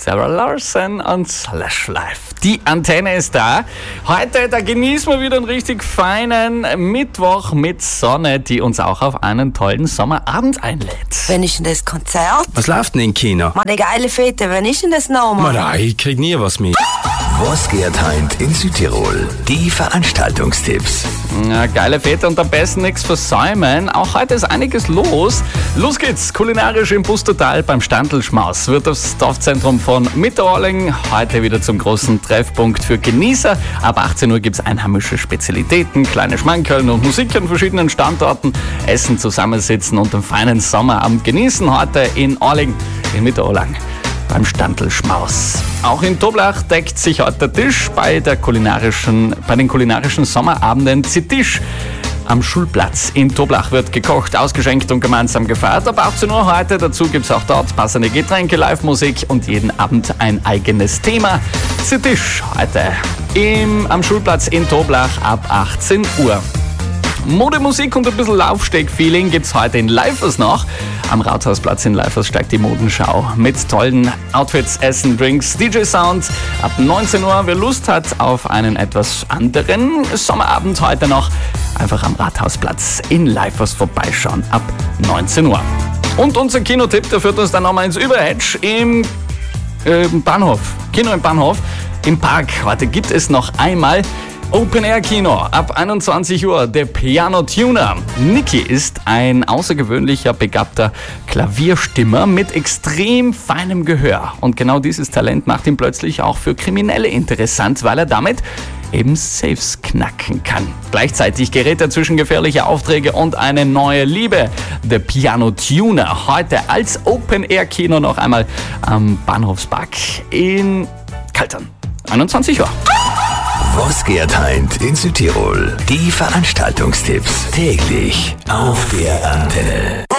Sarah Larson und Slash Life. Die Antenne ist da. Heute, da genießen wir wieder einen richtig feinen Mittwoch mit Sonne, die uns auch auf einen tollen Sommerabend einlädt. Wann ist denn das Konzert? Was läuft denn im Kino? Mann, die geile Fete, wann ist denn das nochmal? Nein, ich krieg nie was mit. Was geht heint in Südtirol? Die Veranstaltungstipps. Ja, geile Fete und am besten nichts versäumen. Auch heute ist einiges los. Los geht's, kulinarisch im Bus Total beim Standl-Schmaus. Wird das Dorfzentrum von Mitterolling heute wieder zum großen Treffpunkt für Genießer. Ab 18 Uhr gibt's einheimische Spezialitäten, kleine Schmankerln und Musik an verschiedenen Standorten. Essen, zusammensitzen und einen feinen Sommerabend genießen. Heute in Orling, in Mitterolling. Beim Standl-Schmaus. Auch in Toblach deckt sich heute der Tisch bei den kulinarischen Sommerabenden Zitisch. Am Schulplatz in Toblach wird gekocht, ausgeschenkt und gemeinsam gefeiert. Ab 18 Uhr heute, dazu gibt es auch dort passende Getränke, Live-Musik und jeden Abend ein eigenes Thema. Zitisch heute am Schulplatz in Toblach ab 18 Uhr. Mode, Musik und ein bisschen Laufsteg-Feeling gibt's heute in Leifers noch. Am Rathausplatz in Leifers steigt die Modenschau mit tollen Outfits, Essen, Drinks, DJ-Sound. Ab 19 Uhr, wer Lust hat auf einen etwas anderen Sommerabend heute noch, einfach am Rathausplatz in Leifers vorbeischauen ab 19 Uhr. Und unser Kinotipp, der führt uns dann nochmal ins Überedge im Bahnhof. Kino im Bahnhof. Im Park. Heute gibt es noch einmal Open-Air-Kino ab 21 Uhr, der Piano-Tuner. Niki ist ein außergewöhnlicher, begabter Klavierstimmer mit extrem feinem Gehör. Und genau dieses Talent macht ihn plötzlich auch für Kriminelle interessant, weil er damit eben Safes knacken kann. Gleichzeitig gerät er zwischen gefährliche Aufträge und eine neue Liebe. Der Piano-Tuner, heute als Open-Air-Kino noch einmal am Bahnhofspark in Kaltern. 21 Uhr. Was geht heint in Südtirol? Die Veranstaltungstipps täglich auf der Antenne.